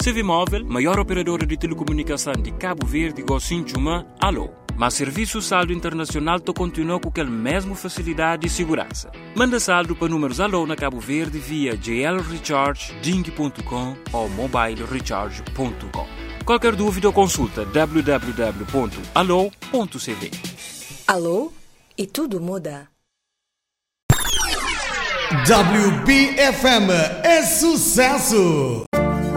CV Móvel, maior operadora de telecomunicação de Cabo Verde, Gocinchuma, alô. Mas serviço saldo internacional to continua com aquela mesma facilidade e segurança. Manda saldo para números alô na Cabo Verde via JL Recharge, Ding.com ou mobilecharge.com. Qualquer dúvida ou consulta www.alô.cv. Alô? E tudo muda. WBFM é sucesso!